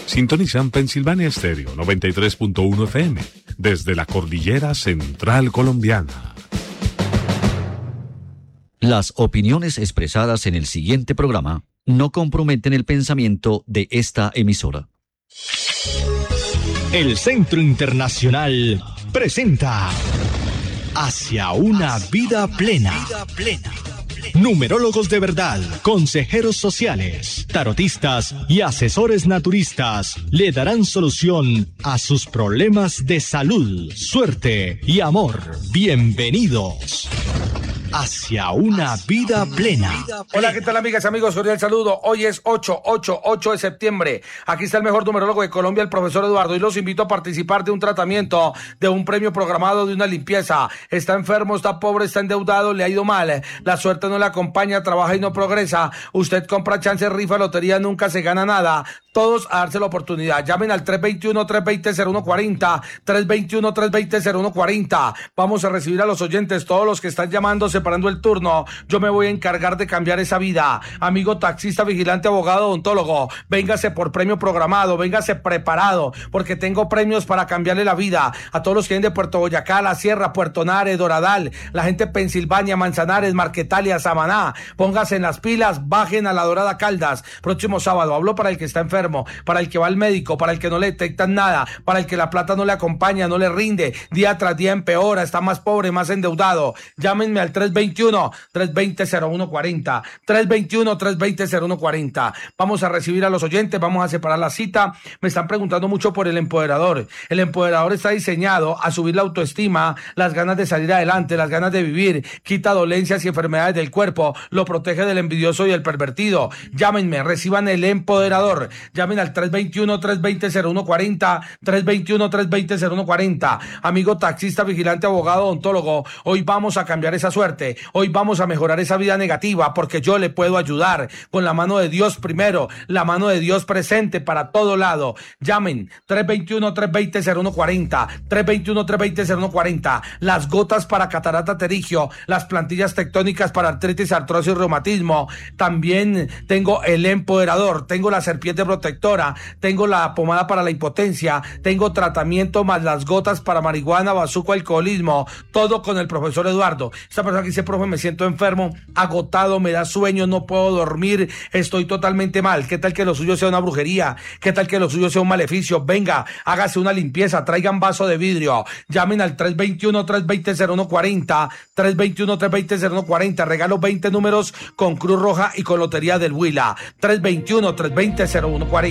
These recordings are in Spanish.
Sintonizan Pensilvania Estéreo 93.1 FM desde la cordillera central colombiana. Las opiniones expresadas en el siguiente programa no comprometen el pensamiento de esta emisora. El Centro Internacional presenta Hacia una vida plena. Numerólogos de verdad, consejeros sociales, tarotistas y asesores naturistas le darán solución a sus problemas de salud, suerte y amor. Bienvenidos. Hacia una vida plena. Hola, ¿qué tal, amigas y amigos? Cordial saludo. Hoy es 8 de septiembre. Aquí está el mejor numerólogo de Colombia, el profesor Eduardo, y los invito a participar de un tratamiento, de un premio programado, de una limpieza. Está enfermo, está pobre, está endeudado, le ha ido mal, la suerte no le acompaña, trabaja y no progresa. Usted compra chance, rifa, lotería, nunca se gana nada. Todos a darse la oportunidad. Llamen al 321-320-0140, 321-320-0140. Vamos a recibir a los oyentes, todos los que están llamando, separando el turno. Yo me voy a encargar de cambiar esa vida. Amigo taxista, vigilante, abogado, odontólogo, véngase por premio programado, véngase preparado, porque tengo premios para cambiarle la vida a todos los que vienen de Puerto Boyacá, La Sierra, Puerto Nare, Doradal, la gente de Pensilvania, Manzanares, Marquetalia, Samaná. Póngase en las pilas, bajen a La Dorada Caldas. Próximo sábado, hablo para el que está enfermo, para el que va al médico, para el que no le detectan nada, para el que la plata no le acompaña, no le rinde, día tras día empeora, está más pobre, más endeudado. Llámenme al 321-320-0140, 321-320-0140. Vamos a recibir a los oyentes, vamos a separar la cita. Me están preguntando mucho por el empoderador. El empoderador está diseñado a subir la autoestima, las ganas de salir adelante, las ganas de vivir, quita dolencias y enfermedades del cuerpo, lo protege del envidioso y el pervertido. Llámenme, reciban el empoderador. Llamen al 321-320-0140, 321-320-0140. Amigo taxista, vigilante, abogado, odontólogo, hoy vamos a cambiar esa suerte, hoy vamos a mejorar esa vida negativa, porque yo le puedo ayudar con la mano de Dios primero, la mano de Dios presente para todo lado. Llamen 321-320-0140, 321-320-0140. Las gotas para catarata pterigio, las plantillas tectónicas para artritis, artrosis y reumatismo. También tengo el empoderador, tengo la serpiente protectora, tengo la pomada para la impotencia, tengo tratamiento más las gotas para marihuana, bazuco, alcoholismo, todo con el profesor Eduardo. Esta persona que dice: profe, me siento enfermo, agotado, me da sueño, no puedo dormir, estoy totalmente mal. ¿Qué tal que lo suyo sea una brujería? ¿Qué tal que lo suyo sea un maleficio? Venga, hágase una limpieza, traigan vaso de vidrio. Llamen al 321-320-0140, 321-320-0140. Regalo 20 números con Cruz Roja y con Lotería del Huila. 321-320-0140.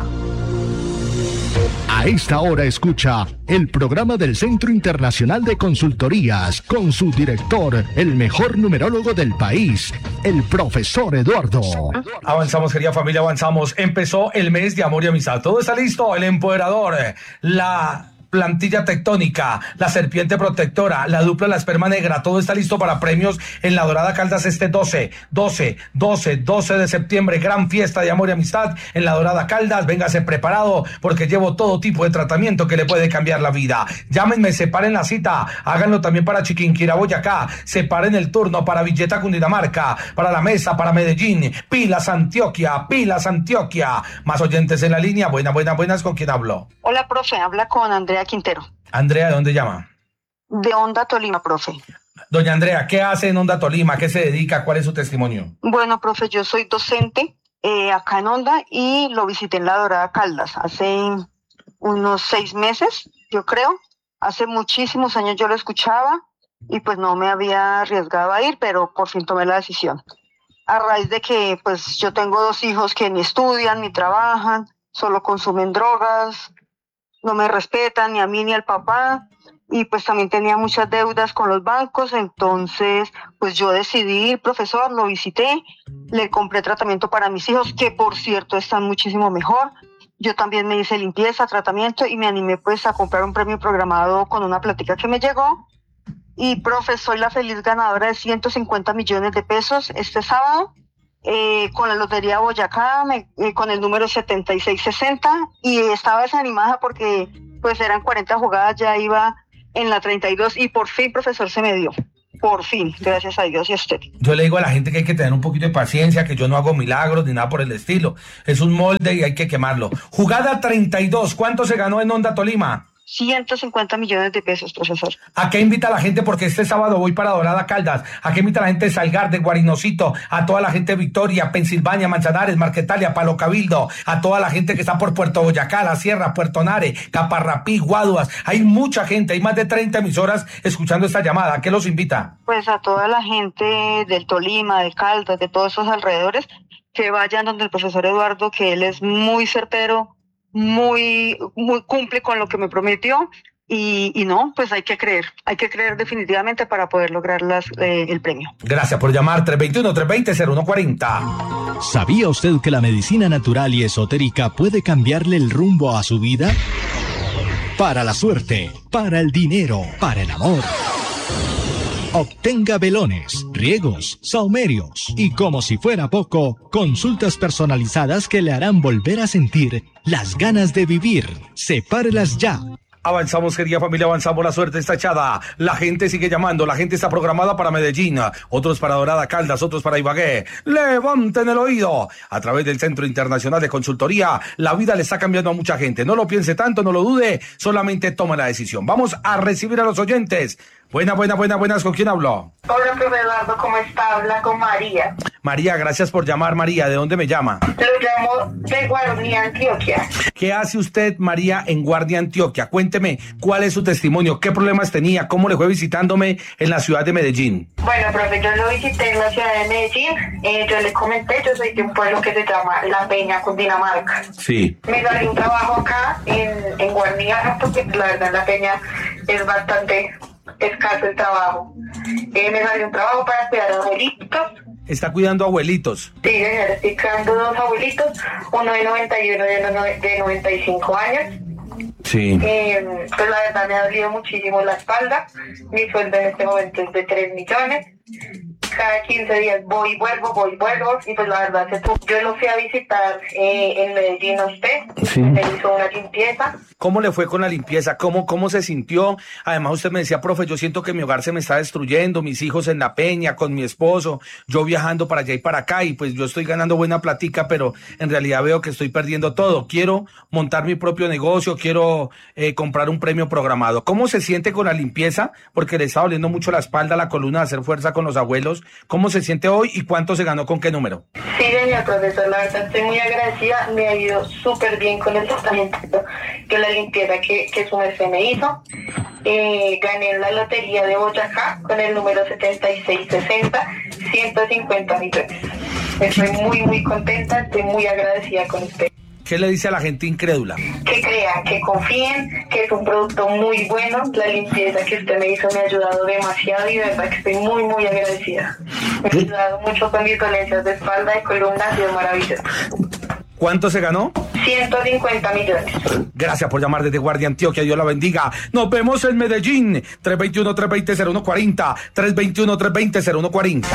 A esta hora escucha el programa del Centro Internacional de Consultorías con su director, el mejor numerólogo del país, el profesor Eduardo. Avanzamos, querida familia, avanzamos. Empezó el mes de amor y amistad. Todo está listo. El empoderador, la plantilla tectónica, la serpiente protectora, la dupla, la esperma negra, todo está listo para premios en La Dorada Caldas este 12 de septiembre, gran fiesta de amor y amistad en La Dorada Caldas. Véngase preparado, porque llevo todo tipo de tratamiento que le puede cambiar la vida. Llámenme, separen la cita, háganlo también para Chiquinquirá, Boyacá, separen el turno para Villeta, Cundinamarca, para La Mesa, para Medellín, Pilas, Antioquia. Más oyentes en la línea. Buenas, ¿con quién hablo? Hola, profe, habla con Andrea Quintero. Andrea, ¿de dónde llama? De Honda, Tolima, profe. Doña Andrea, ¿qué hace en Honda, Tolima? ¿Qué se dedica? ¿Cuál es su testimonio? Bueno, profe, yo soy docente acá en Honda y lo visité en La Dorada Caldas hace unos 6 meses, yo creo. Hace muchísimos años yo lo escuchaba y pues no me había arriesgado a ir, pero por fin tomé la decisión. A raíz de que pues yo tengo 2 hijos que ni estudian ni trabajan, solo consumen drogas, no me respetan ni a mí ni al papá, y pues también tenía muchas deudas con los bancos. Entonces pues yo decidí ir, profesor, lo visité, le compré tratamiento para mis hijos, que por cierto están muchísimo mejor. Yo también me hice limpieza, tratamiento, y me animé pues a comprar un premio programado con una plática que me llegó. Y profe, soy la feliz ganadora de 150 millones de pesos este sábado. Con la Lotería Boyacá, con el número 7660, y estaba desanimada porque pues eran 40 jugadas, ya iba en la 32 y por fin, profesor, se me dio. por fin, gracias a Dios y a usted. Yo le digo a la gente que hay que tener un poquito de paciencia, que yo no hago milagros ni nada por el estilo. Es un molde y hay que quemarlo. Jugada 32, ¿cuánto se ganó en Honda Tolima? 150 millones de pesos, profesor. ¿A qué invita a la gente? Porque este sábado voy para Dorada Caldas. ¿A qué invita a la gente de Salgar, de Guarinosito? A toda la gente de Victoria, Pensilvania, Manzanares, Marquetalia, Palo Cabildo. A toda la gente que está por Puerto Boyacá, La Sierra, Puerto Nare, Caparrapí, Guaduas. Hay mucha gente, hay más de 30 emisoras escuchando esta llamada. ¿A qué los invita? Pues a toda la gente del Tolima, de Caldas, de todos esos alrededores, que vayan donde el profesor Eduardo, que él es muy certero, muy cumple con lo que me prometió y no, pues hay que creer definitivamente para poder lograr el premio. Gracias por llamar. 321-320-0140. ¿Sabía usted que la medicina natural y esotérica puede cambiarle el rumbo a su vida? Para la suerte, para el dinero, para el amor. Obtenga velones, riegos, saumerios y, como si fuera poco, consultas personalizadas que le harán volver a sentir las ganas de vivir. Sepárelas ya. Avanzamos, querida familia, avanzamos, la suerte está echada, la gente sigue llamando, la gente está programada para Medellín, otros para Dorada Caldas, otros para Ibagué. Levanten el oído, a través del Centro Internacional de Consultoría, la vida le está cambiando a mucha gente, no lo piense tanto, no lo dude, solamente tome la decisión. Vamos a recibir a los oyentes. Buenas, ¿con quién hablo? Hola, profe Eduardo, ¿cómo está? Habla con María. María, gracias por llamar. María, ¿de dónde me llama? Lo llamo de Guardia, Antioquia. ¿Qué hace usted, María, en Guardia, Antioquia? Cuénteme, ¿cuál es su testimonio? ¿Qué problemas tenía? ¿Cómo le fue visitándome en la ciudad de Medellín? Bueno, profe, yo lo visité en la ciudad de Medellín. Yo le comenté, yo soy de un pueblo que se llama La Peña, Cundinamarca. Sí. Me salió un trabajo acá en Guardia, porque la verdad en La Peña es bastante escaso el trabajo. Me salió un trabajo para cuidar a abuelitos. ¿Está cuidando abuelitos? Sí, señor, estoy cuidando dos abuelitos, uno de 91 y uno de 95 años. Sí. Pues la verdad me ha dolido muchísimo la espalda. Mi sueldo en este momento es de 3 millones. Cada 15 días voy y vuelvo, y pues la verdad yo lo fui a visitar en Medellín a usted, sí. Me hizo una limpieza. ¿Cómo le fue con la limpieza? ¿Cómo se sintió? Además usted me decía, profe, yo siento que mi hogar se me está destruyendo, mis hijos en La Peña, con mi esposo, yo viajando para allá y para acá, y pues yo estoy ganando buena platica, pero en realidad veo que estoy perdiendo todo. Quiero montar mi propio negocio, quiero comprar un premio programado. ¿Cómo se siente con la limpieza? Porque le está doliendo mucho la espalda, la columna, de hacer fuerza con los abuelos. ¿Cómo se siente hoy y cuánto se ganó con qué número? Sí, señor profesor, la verdad estoy muy agradecida, me ha ido súper bien con el tratamiento, que la limpieza que su merced me hizo. Gané en la lotería de Boyacá con el número 7660, 150 millones. Estoy muy contenta, estoy muy agradecida con usted. ¿Qué le dice a la gente incrédula? Que crean, que confíen, que es un producto muy bueno. La limpieza que usted me hizo me ha ayudado demasiado y de verdad que estoy muy agradecida. Me ha ayudado mucho con mis dolencias de espalda y columna, ha sido maravilloso. ¿Cuánto se ganó? 150 millones. Gracias por llamar desde Guardia, Antioquia. Dios la bendiga. Nos vemos en Medellín. 321-320-0140. 321-320-0140.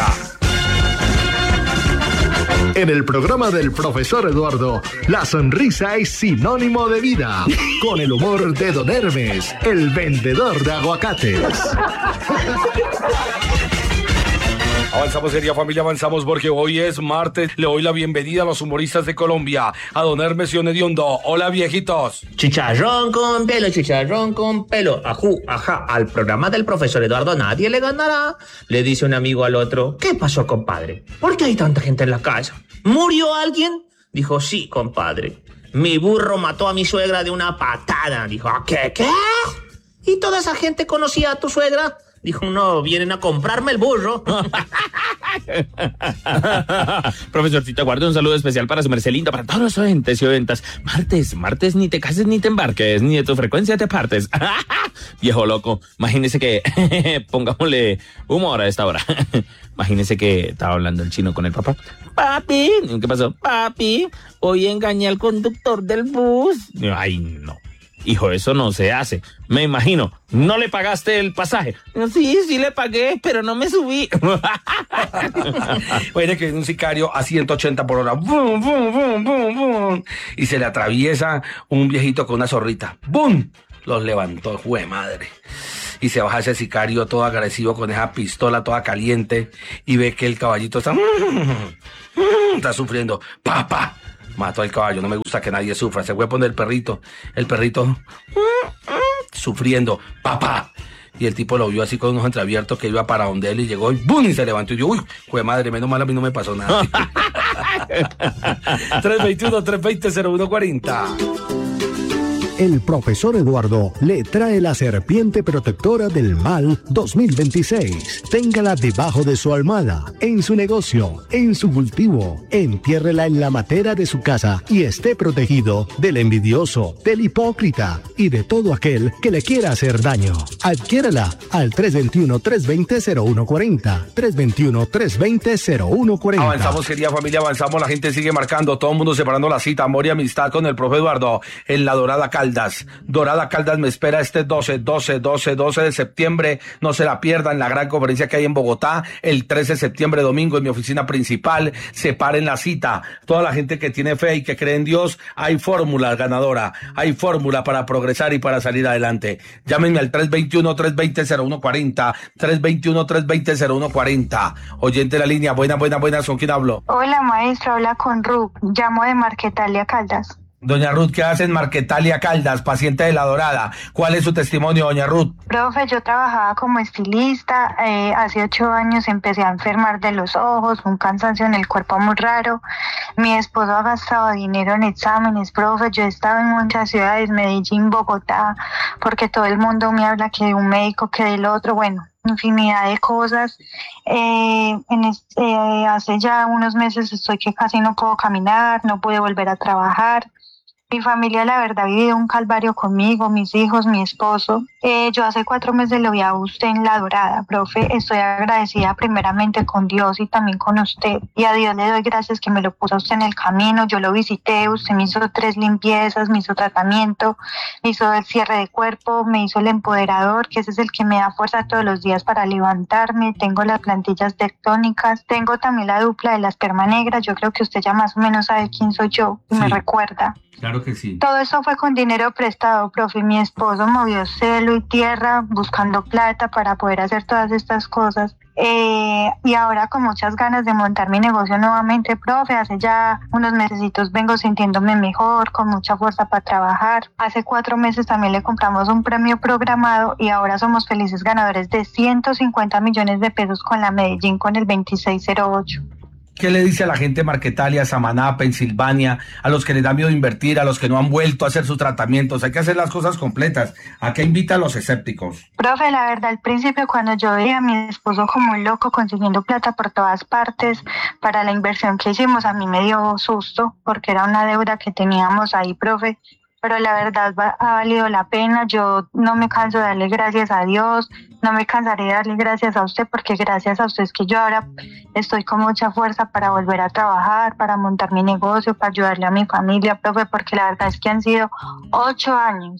En el programa del profesor Eduardo, la sonrisa es sinónimo de vida. Con el humor de Don Hermes, el vendedor de aguacates. Avanzamos, querida familia, avanzamos porque hoy es martes. Le doy la bienvenida a los humoristas de Colombia, a Don Hermes y Hediondo. Hola, viejitos. Chicharrón con pelo, ajú, ajá, al programa del profesor Eduardo nadie le ganará. Le dice un amigo al otro, ¿qué pasó, compadre? ¿Por qué hay tanta gente en la casa? ¿Murió alguien? Dijo, sí, compadre. Mi burro mató a mi suegra de una patada. Dijo, ¿qué? ¿Y toda esa gente conocía a tu suegra? Dijo, no, vienen a comprarme el burro. Profesorcito, guardo un saludo especial para su merced lindo, para todos los oyentes y oyentas. Martes, ni te cases ni te embarques, ni de tu frecuencia te partes. Viejo loco, imagínese que, pongámosle humor a esta hora. Imagínese que estaba hablando el chino con el papá. Papi, ¿qué pasó? Papi, hoy engañé al conductor del bus. Ay, no. Hijo, eso no se hace. Me imagino, ¿no le pagaste el pasaje? Sí le pagué, pero no me subí. Oye, que un sicario a 180 por hora. ¡Bum, bum, bum, bum, bum! Y se le atraviesa un viejito con una zorrita. ¡Bum! Los levantó, jue madre. y se baja ese sicario todo agresivo con esa pistola toda caliente y ve que el caballito está sufriendo. ¡Papá! Mató al caballo, no me gusta que nadie sufra. Se fue a poner el perrito sufriendo. ¡Papá! Y el tipo lo vio así con unos entreabiertos que iba para donde él y llegó y ¡bum! Y se levantó y dijo, uy, jue madre, menos mal a mí no me pasó nada. 321-320-0140. El profesor Eduardo le trae la serpiente protectora del mal 2026. Téngala debajo de su almohada, en su negocio, en su cultivo. Entiérrela en la matera de su casa y esté protegido del envidioso, del hipócrita y de todo aquel que le quiera hacer daño. Adquiérala al 321-320-0140. 321-320-0140. Avanzamos, querida familia, avanzamos. La gente sigue marcando. Todo el mundo separando la cita. Amor y amistad con el profe Eduardo en la Dorada Caldas. Dorada Caldas me espera este 12 de septiembre. No se la pierdan, la gran conferencia que hay en Bogotá. El 13 de septiembre, domingo, en mi oficina principal. Separen la cita. Toda la gente que tiene fe y que cree en Dios, hay fórmula ganadora. Hay fórmula para progresar y para salir adelante. Llámenme al 321-320-0140. 321-320-0140. Oyente de la línea. Buenas. ¿Con quién hablo? Hola, maestro. Habla con Ruth. Llamo de Marquetalia Caldas. Doña Ruth, ¿qué hace en Marquetalia Caldas, paciente de la Dorada? ¿Cuál es su testimonio, doña Ruth? Profe, yo trabajaba como estilista, hace 8 años empecé a enfermar de los ojos, un cansancio en el cuerpo muy raro. Mi esposo ha gastado dinero en exámenes, profe, yo he estado en muchas ciudades, Medellín, Bogotá, porque todo el mundo me habla que de un médico, que del otro, bueno, infinidad de cosas. Hace ya unos meses estoy que casi no puedo caminar, no pude volver a trabajar. Mi familia, la verdad, ha vivido un calvario conmigo, mis hijos, mi esposo. Yo hace 4 meses lo vi a usted en La Dorada, profe. Estoy agradecida primeramente con Dios y también con usted. Y a Dios le doy gracias que me lo puso usted en el camino. Yo lo visité, usted me hizo 3 limpiezas, me hizo tratamiento, me hizo el cierre de cuerpo, me hizo el empoderador, que ese es el que me da fuerza todos los días para levantarme. Tengo las plantillas tectónicas, tengo también la dupla de la esperma negra. Yo creo que usted ya más o menos sabe quién soy yo y me recuerda. Claro que sí. Todo eso fue con dinero prestado, profe. Mi esposo movió cielo y tierra buscando plata para poder hacer todas estas cosas. Y ahora con muchas ganas de montar mi negocio nuevamente, profe. Hace ya unos mesecitos vengo sintiéndome mejor, con mucha fuerza para trabajar. Hace 4 meses también le compramos un premio programado y ahora somos felices ganadores de 150 millones de pesos con la Medellín con el 2608. ¿Qué le dice a la gente de Marquetalia, Samaná, Pensilvania, a los que les da miedo invertir, a los que no han vuelto a hacer sus tratamientos? Hay que hacer las cosas completas. ¿A qué invita a los escépticos? Profe, la verdad, al principio cuando yo veía a mi esposo como un loco consiguiendo plata por todas partes para la inversión que hicimos, a mí me dio susto porque era una deuda que teníamos ahí, profe. Pero la verdad ha valido la pena. Yo no me canso de darle gracias a Dios, no me cansaré de darle gracias a usted, porque gracias a usted es que yo ahora estoy con mucha fuerza para volver a trabajar, para montar mi negocio, para ayudarle a mi familia, profe, porque la verdad es que han sido 8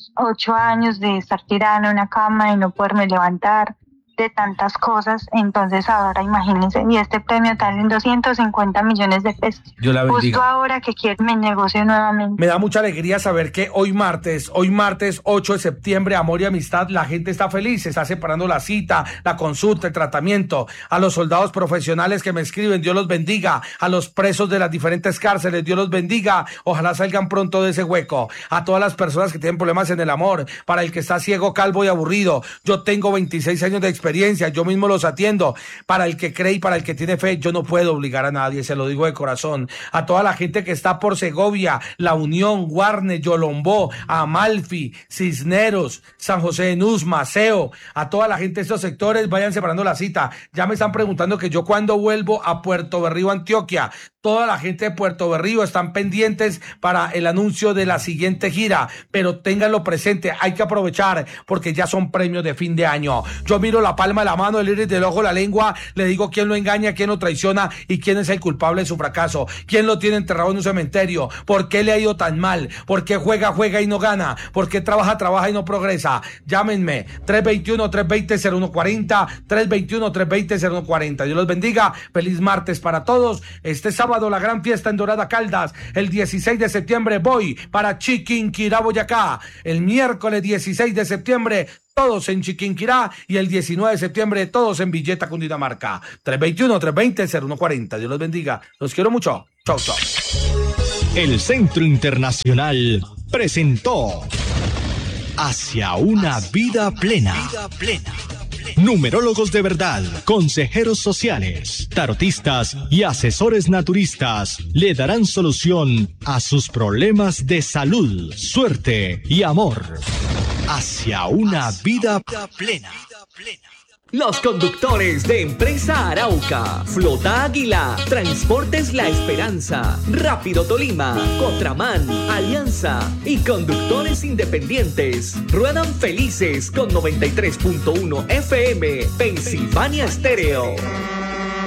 años de estar tirada en una cama y no poderme levantar, de tantas cosas. Entonces ahora imagínense, y este premio tan lindo, 150 millones de pesos. Dios la bendiga. Justo ahora que quiero mi negocio nuevamente. Me da mucha alegría saber que hoy martes 8 de septiembre, Amor y Amistad, la gente está feliz, se está separando la cita, la consulta, el tratamiento. A los soldados profesionales que me escriben, Dios los bendiga. A los presos de las diferentes cárceles, Dios los bendiga. Ojalá salgan pronto de ese hueco. A todas las personas que tienen problemas en el amor, para el que está ciego, calvo y aburrido. Yo tengo 26 años de experiencia, yo mismo los atiendo. Para el que cree y para el que tiene fe, yo no puedo obligar a nadie, se lo digo de corazón. A toda la gente que está por Segovia, La Unión, Guarne, Yolombó, Amalfi, Cisneros, San José de Nuz, Maceo, a toda la gente de estos sectores, vayan separando la cita. Ya me están preguntando que yo cuándo vuelvo a Puerto Berrío, Antioquia. Toda la gente de Puerto Berrío están pendientes para el anuncio de la siguiente gira, pero ténganlo presente, hay que aprovechar porque ya son premios de fin de año. Yo miro la palma de la mano, el iris del ojo, la lengua, le digo quién lo engaña, quién lo traiciona y quién es el culpable de su fracaso, quién lo tiene enterrado en un cementerio, por qué le ha ido tan mal, por qué juega y no gana, por qué trabaja y no progresa. Llámenme 321-320-0140, 321-320-0140. Dios los bendiga, feliz martes para todos. Este sábado la gran fiesta en Dorada Caldas, el 16 de septiembre voy para Chiquinquirá, Boyacá. El miércoles 16 de septiembre todos en Chiquinquirá, y el 19 de septiembre todos en Villeta, Cundinamarca. 321-320-0140. Dios los bendiga. Los quiero mucho. Chau, chau. El Centro Internacional presentó Hacia una vida plena. Numerólogos de verdad, consejeros sociales, tarotistas y asesores naturistas le darán solución a sus problemas de salud, suerte y amor. Hacia una vida plena. Los conductores de Empresa Arauca, Flota Águila, Transportes La Esperanza, Rápido Tolima, Cotramán, Alianza y conductores independientes ruedan felices con 93.1 FM, Pensilvania Estéreo.